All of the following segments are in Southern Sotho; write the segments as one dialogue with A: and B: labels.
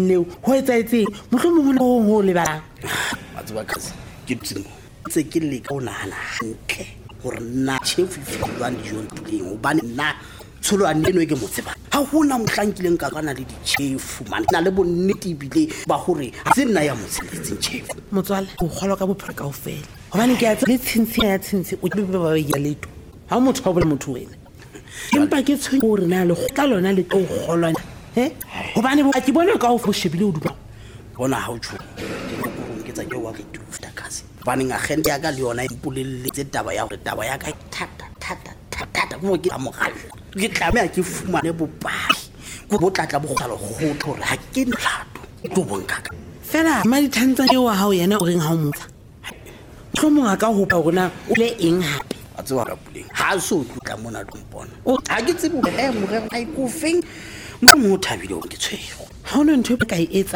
A: leo ho etsaetseng mohlomong ho lebala
B: a tseba ka ke tsimo tse ke le ka ona hana hantle hore nna chef ifilwang dijong tuleng hobane nna tsholo a neno ke mo tseba ha hona mohlankileng ka kana le di-chef man na le bonnete bile ba hore ha se nna ya mosebetsing chef
A: motswala o kgolwa ka bophelo kaofela hobane ke a le tshintshi ya tshintshi o be ba ya leto ha motho wa bole motho wena empa ke tshwenya hore na le gotla lona le tlo golwana hobane ba ke bona ka o shebile o duba
B: bona ha o tsho ke tsa ke wa ke tufuta kasi bane nga gente ya ka le yona ipoleletse taba ya hore taba ya ka thata go ke amogala ke tlamea ke fumane bopaki go botlatla bogalo go tlhore ha ke nhlato go bonkaka
A: fela madi thantsa ke wa hao yena o reng ha o motsa tlomonga ka hopa rona o le eng hape
B: a tsewa ka puleng ha so tla mona dompona o ha ke tsebo morero ai go feng mo thabile o ke tshwego
A: ha ona ntho e ka e etsa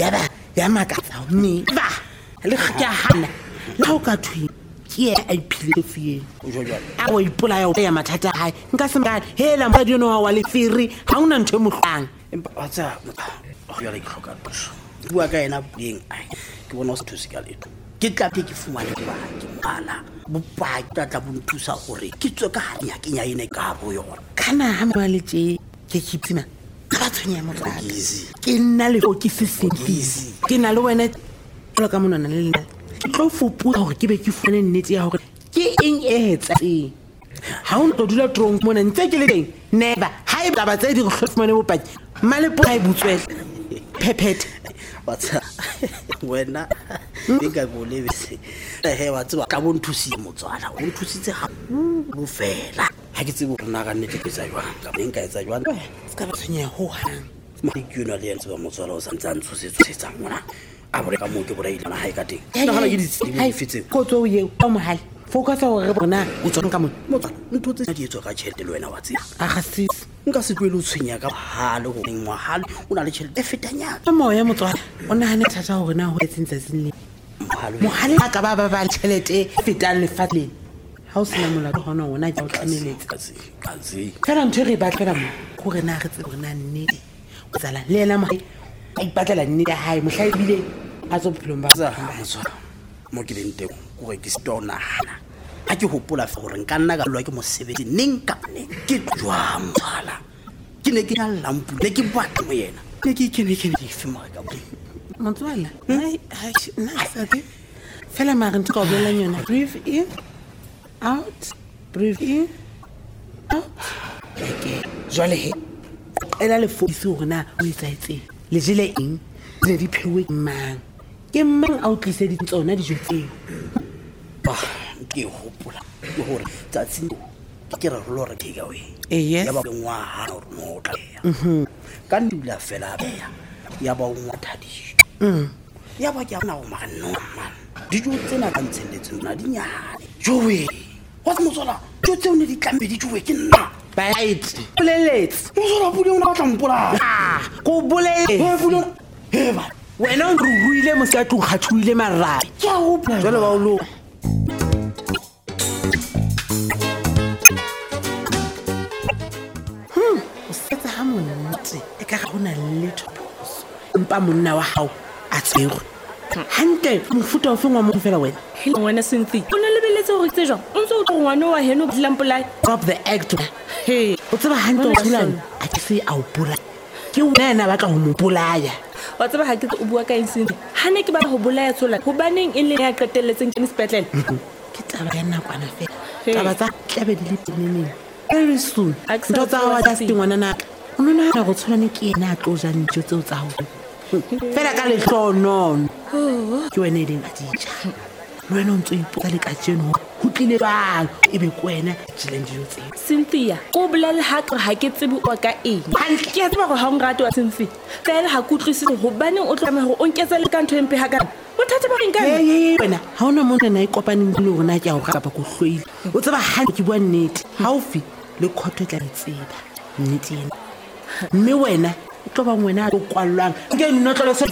A: ya makatsa mme ba le ga hana la o ka thwi ke a iphile fie
B: o jwa
A: a o ipola ya mathata hae nka se maka hela mpa dino wa le firi ha una ntho e mohlang
B: empa a tsa go ya le ke hloka thuso bua ka ena puleng ai ke bona o se thusi ka leto ke tla ke fumane ba ke mala bopaki tla bonthusa gore ke tswe ka hanya ke nya ene ka bo yona
A: kana ha mwa le tse ke kiptima ka tshwenya mo tsaka ke nna le go ke sesentisi ke na le wena tlo ka monana le nna ke tlo fupula gore ke be ke fune nnete ya gore ke eng e etsang ha o ntlo dula trong mona ntse ke le teng neba ha e ba tse di go hlofumane bopaki male po ha e butswela phephethe
B: batsa wena e ka go lebese he wa tswa ka bonthusi motswala o nthusitse ha bo fela ha ke tsebo rona ka nnete ke tsa jwang ka nka etsa jwang
A: ska ba tshwenye ho hang
B: mo ke yona le ntse ba motswala o santsa ntshosetsetsang mona a bore ka mo ke bora ile na ha e ka teng na hana ke di fetse
A: ko tso ye o mohale focus o re bona o tsong ka mo
B: ntho tse di etswa ka tšhelete le wena wa tseba
A: a ga sis
B: nka se tloele o tshwenya ka hale go ngwa hale o na le tšhelete e fetanyana
A: o moya motswala o nahane thata hore na ho etsintsatsing le mohale a ka ba tšhelete e fetang lefatleng ha o sena molato gona ona ke o tlameletse
B: kazi
A: fela ntho re batlela mo gore na re tsebe gore na nnete o tsala le ena mo a ipatlela nnete ya hae mohlai bile a tso bophelong ba
B: motswala mo ke leng teng go ke stona hana a ke hopola fa gore nka nna ka lwa ke mosebetsi ning ka ne ke jwa motswala ke ne ke na lampu ne ke batla mo yena ne ke ke fima ka bo
A: motswala ai na sa ke fela mare ntse ka bolela yona breathe in out breathe in out okay jwale he ela le focus hore na o itsaetse le jele eng le di phewe mang ke mang a utlise di tsona di jetseng
B: ba ke hopola ke hore tsatsing ke re lo re ke ga we
A: yes
B: ya ba ngwa ha re no tla ka ndula fela ya ya ba ngwa thadi ya ba ke na go magano man di jo tsena ka ntshelletse na di nyane jowe wa mosola jo tse o ne di tlambe di jowe ke nna
A: bait boleletse
B: mosola pudi o na batla mpola
A: go bolele
B: he ba
A: wena o ruile mosatu khathuile marra
B: ke a hopola
A: jalo ba o lo o setsa ha monate e ka ga bona le thoposo mpa monna wa hao a tsego hante mofuta o fengwa mo fela wena
C: wena Cynthia o ne lebeletse gore tse jang o ntse o tlo ngwana wa heno dilampolai
A: drop the act hey o tseba hante o tsulana a ke se a o pula ke wena ba tla go mo polaya
C: wa tseba ha ke o bua ka Cynthia ha ne ke ba go bolaya tsola go baneng e le ya qetelletseng ke sepetlele
A: ke taba ya nakwana fela taba tsa tlabe di le peneneng very soon ntho tsa wa tsa ngwana naka o nona go tshwana ke ena a tlo ja ntho tseo tsa go fela ka le hlono ke wena eding a dija wena o ntse o ipotsa le ka tseno go tlile bang e be kwena challenge yo tse
C: Cynthia go bolale ha ke tsebe o ka eng ke a tseba go ha ngata wa Cynthia fela ha kutlwisise go baneng o tlo go o nketsa le ka ntho empe ha ka bothata ba reng ka
A: wena ha ona mo nna e kopaneng le rona ke a go gapa go hloile o tseba ha ke bua nnete haufi le khotho tla tseba nnete ena mme wena o tlo ba ngwena a go kwallang ke nna tlo se